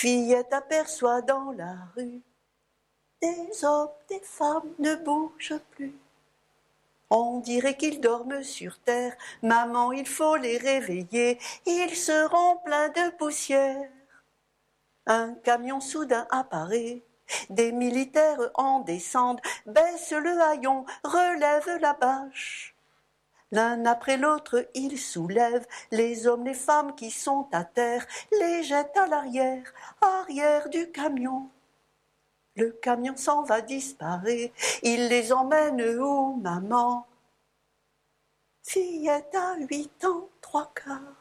Fillette aperçoit dans la rue des hommes, des femmes ne bougent plus. On dirait qu'ils dorment sur terre. Maman, il faut les réveiller. Ils seront pleins de poussière. Un camion soudain apparaît. Des militaires en descendent, baissent le haillon, relèvent la bâche. L'un après l'autre, ils soulèvent les hommes, les femmes qui sont à terre, les jettent à l'arrière, arrière du camion. Le camion s'en va disparaître, il les emmène où, maman? Fillette à 8 ans, 3/4.